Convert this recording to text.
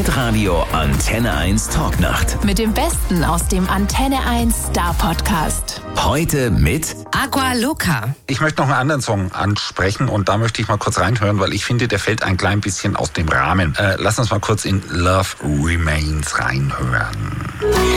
Hitradio Antenne 1 Talknacht. Mit dem Besten aus dem Antenne 1 Star Podcast. Heute mit Agua Loca. Ich möchte noch einen anderen Song ansprechen und da möchte ich mal kurz reinhören, weil ich finde, der fällt ein klein bisschen aus dem Rahmen. Lass uns mal kurz in Love Remains reinhören.